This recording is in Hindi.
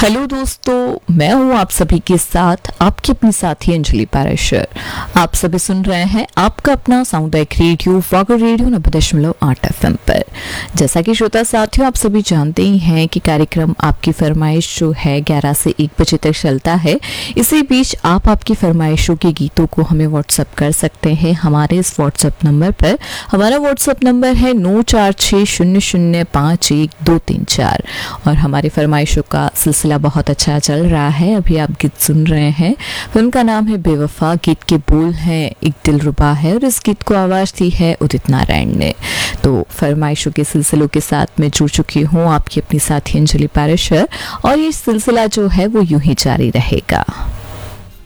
हेलो दोस्तों, मैं हूं आप सभी के साथ आपकी अपनी साथी अंजलि पाराशर। आप सभी सुन रहे हैं आपका अपना सामुदायिक रेडियो वागर रेडियो 90.8 FM पर। जैसा कि श्रोता साथियों आप सभी जानते ही हैं कि कार्यक्रम आपकी फरमाइश जो है 11 से 1 बजे तक चलता है। इसी बीच आप आपकी फरमाइशों के गीतों को हमें व्हाट्सअप कर सकते हैं हमारे इस व्हाट्सअप नंबर पर। हमारा व्हाट्सअप नंबर है 9460051234 और हमारी फरमाइशों का सिलसिला बहुत अच्छा चल रहा है। अभी आप गीत सुन रहे हैं, फिल्म का नाम है बेवफा। गीत के बोल हैं एक दिलरुबा है और इस गीत को आवाज दी है उदित नारायण ने। तो फरमाइशों के सिलसिलों के साथ मैं जुड़ चुकी हूँ आपकी अपनी साथी अंजलि पाराशर और ये सिलसिला जो है वो यूं ही जारी रहेगा।